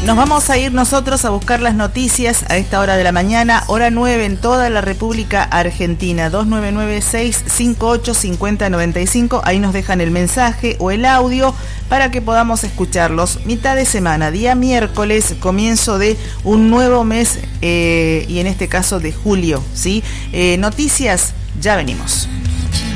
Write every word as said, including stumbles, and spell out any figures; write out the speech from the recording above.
Nos vamos a ir nosotros a buscar las noticias a esta hora de la mañana, hora nueve en toda la República Argentina, dos nueve nueve seis cinco ocho cinco cero nueve cinco, ahí nos dejan el mensaje o el audio para que podamos escucharlos. Mitad de semana, día miércoles, comienzo de un nuevo mes eh, y en este caso de julio, ¿sí? Eh, noticias, ya venimos.